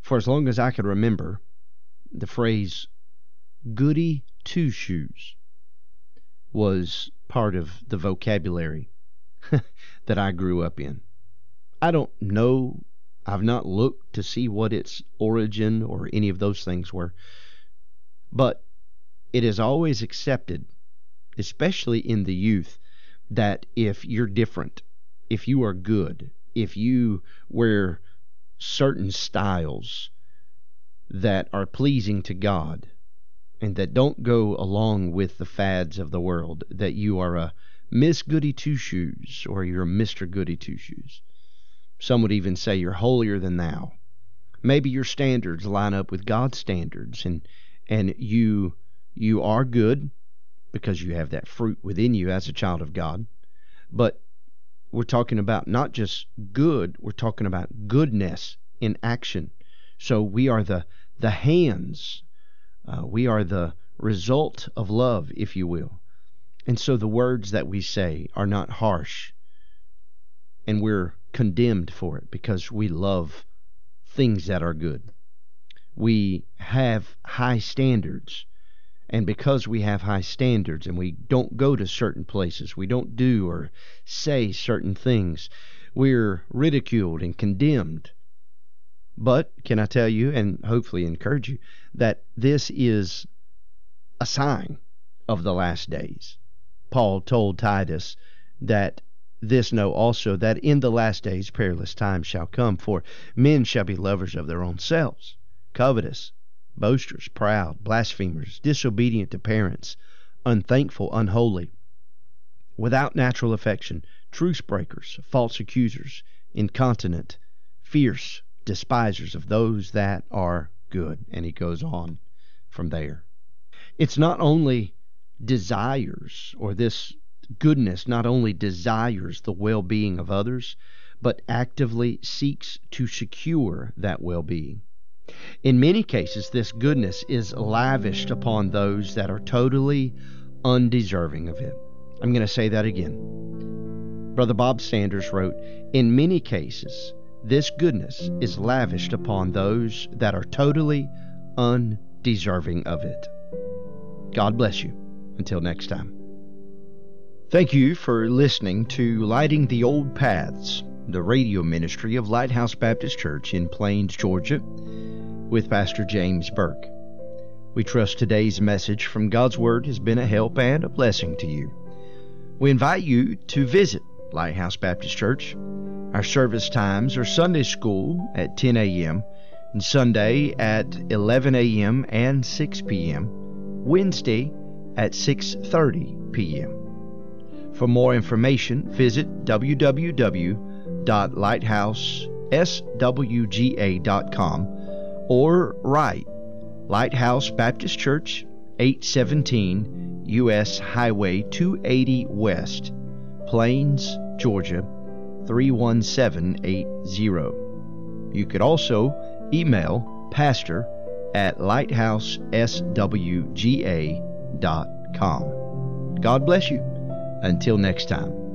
For as long as I can remember, the phrase goody two-shoes was part of the vocabulary that I grew up in. I don't know, I've not looked to see what its origin or any of those things were, but it is always accepted, especially in the youth, that if you're different, if you are good, if you wear certain styles that are pleasing to God and that don't go along with the fads of the world, that you are a Miss Goody Two-Shoes or you're a Mr. Goody Two-Shoes. Some would even say you're holier than thou. Maybe your standards line up with God's standards, and you are good because you have that fruit within you as a child of God. But we're talking about not just good, we're talking about goodness in action. So we are the hands. We are the result of love, if you will. And so the words that we say are not harsh, and we're condemned for it because we love things that are good. We have high standards, and because we have high standards and we don't go to certain places, we don't do or say certain things, we're ridiculed and condemned. But can I tell you, and hopefully encourage you, that this is a sign of the last days. Paul told Titus that this know also, that in the last days perilous times shall come, for men shall be lovers of their own selves, covetous, boasters, proud, blasphemers, disobedient to parents, unthankful, unholy, without natural affection, truce breakers, false accusers, incontinent, fierce, despisers of those that are good. And he goes on from there. It's not only desires, or this goodness not only desires the well-being of others, but actively seeks to secure that well-being. In many cases, this goodness is lavished upon those that are totally undeserving of it. I'm going to say that again. Brother Bob Sanders wrote, in many cases, this goodness is lavished upon those that are totally undeserving of it. God bless you. Until next time. Thank you for listening to Lighting the Old Paths, the radio ministry of Lighthouse Baptist Church in Plains, Georgia, with Pastor James Burke. We trust today's message from God's Word has been a help and a blessing to you. We invite you to visit Lighthouse Baptist Church. Our service times are Sunday school at 10 a.m. and Sunday at 11 a.m. and 6 p.m., Wednesday at 6:30 p.m. For more information, visit www.lighthouseswga.com or write Lighthouse Baptist Church, 817 U.S. Highway 280 West, Plains, Georgia, 31780. You could also email pastor@lighthouseswga.com. God bless you. Until next time.